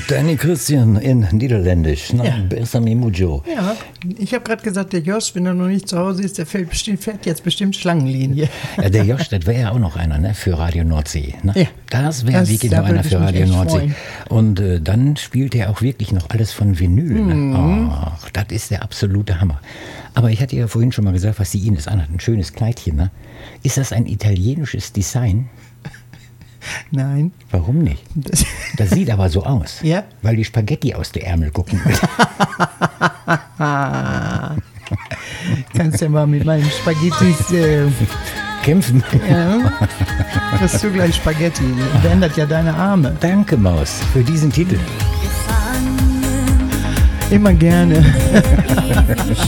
Danny Christian in Niederländisch. Besame mucho. Ja, ich habe gerade gesagt, der Josh, wenn er noch nicht zu Hause ist, der fährt jetzt bestimmt Schlangenlinie. Ja, der Josh, das wäre ja auch noch einer, ne, für Radio Nordsee. Ne? Ja. Das wäre wirklich noch einer für Radio Nordsee. Und dann spielt er auch wirklich noch alles von Vinyl. Ne? Ach, das ist der absolute Hammer. Aber ich hatte ja vorhin schon mal gesagt, was die Ines anhat. Ein schönes Kleidchen. Ne? Ist das ein italienisches Design? Nein. Warum nicht? Das sieht aber so aus. Ja? Weil die Spaghetti aus der Ärmel gucken. Kannst ja mal mit meinen Spaghettis kämpfen. Ja. Kriegst du gleich Spaghetti. Bändert ja deine Arme. Danke, Maus, für diesen Titel. Immer gerne.